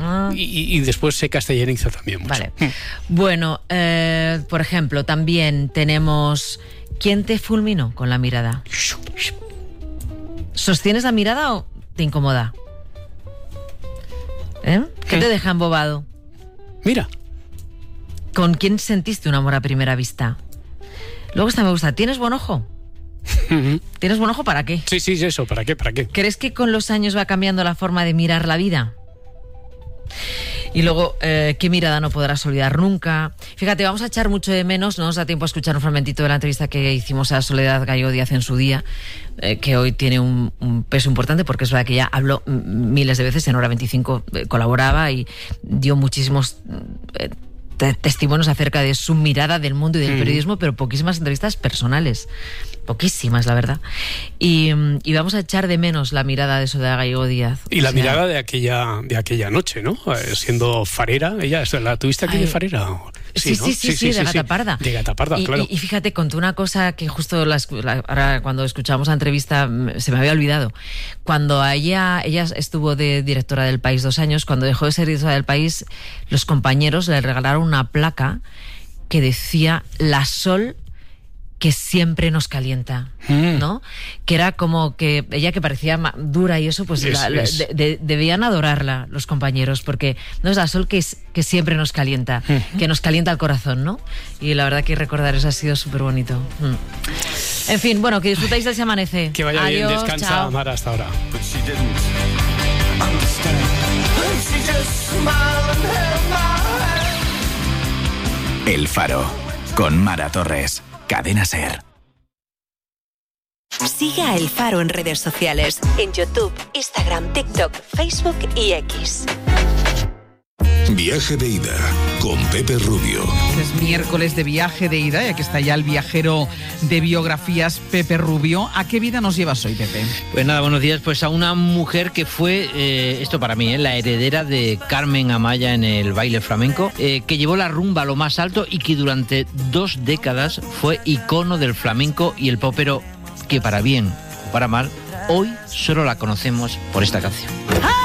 y después se castellaniza también mucho. Vale. Bueno, por ejemplo, también tenemos... ¿Quién te fulminó con la mirada? ¿Sostienes la mirada o te incomoda? ¿Qué te deja embobado? Mira. ¿Con quién sentiste un amor a primera vista? Luego esta me gusta. ¿Tienes buen ojo? ¿Tienes buen ojo para qué? Sí, eso. ¿Para qué? ¿Crees que con los años va cambiando la forma de mirar la vida? Y luego, ¿qué mirada no podrás olvidar nunca? Fíjate, vamos a echar mucho de menos, no nos da tiempo a escuchar un fragmentito de la entrevista que hicimos a Soledad Gallego Díaz en su día, que hoy tiene un peso importante, porque es verdad que ella habló miles de veces, en Hora 25 colaboraba y dio muchísimos testimonios acerca de su mirada del mundo y del periodismo, pero poquísimas entrevistas personales. Poquísimas, la verdad. Y vamos a echar de menos la mirada de Soledad Gallego Díaz. Y la mirada de aquella noche, ¿no? Siendo farera, ella, ¿la tuviste aquí de farera? Sí, de Gataparda. De Gataparda, claro. Y fíjate, contó una cosa que justo ahora cuando escuchamos la entrevista se me había olvidado. Cuando ella estuvo de directora del País 2 años, cuando dejó de ser directora del País, los compañeros le regalaron una placa que decía "La Sol que siempre nos calienta", ¿no? Que era como que ella, que parecía dura y eso, pues debían adorarla los compañeros, porque no es la Sol que siempre nos calienta, que nos calienta el corazón, ¿no? Y la verdad que recordar eso ha sido súper bonito. En fin, bueno, que disfrutáis de ese Amanece. Que vaya bien, Adiós, descansa, chao. Mara, hasta ahora. El Faro, con Mara Torres. Cadena SER. Sigue a El Faro en redes sociales, en YouTube, Instagram, TikTok, Facebook y X. Viaje de ida con Pepe Rubio. Es miércoles de viaje de ida y aquí está ya el viajero de biografías, Pepe Rubio. ¿A qué vida nos llevas hoy, Pepe? Pues nada, buenos días. Pues a una mujer que fue, esto para mí, la heredera de Carmen Amaya en el baile flamenco, que llevó la rumba a lo más alto y que durante 2 décadas fue icono del flamenco y el popero, que para bien o para mal, hoy solo la conocemos por esta canción.